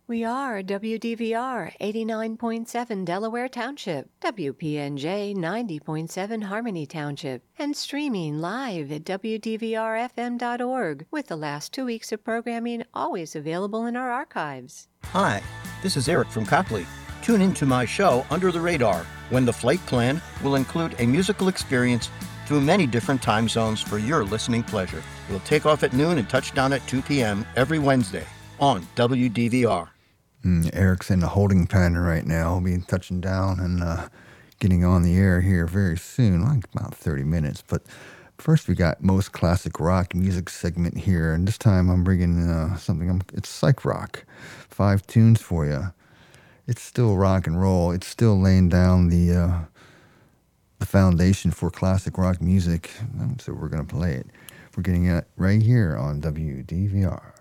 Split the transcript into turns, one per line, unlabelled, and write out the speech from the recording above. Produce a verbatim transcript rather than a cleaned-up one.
We are W D V R eighty-nine point seven Delaware Township, W P N J ninety point seven Harmony Township, and streaming live at W D V R F M dot org, with the last two weeks of programming always available in our archives.
Hi, this is Eric from Copley. Tune into my show, Under the Radar, when the flight plan will include a musical experience through many different time zones for your listening pleasure. We'll take off at noon and touch down at two p.m. every Wednesday on W D V R.
Mm, Eric's in the holding pattern right now. He'll be touching down and uh, getting on the air here very soon, like about thirty minutes. But first we got Most Classic Rock Music segment here, and this time I'm bringing uh, something, I'm, it's psych rock. Five tunes for you. It's still rock and roll. It's still laying down the, uh, the foundation for classic rock music, so we're going to play it. We're getting it right here on W D V R.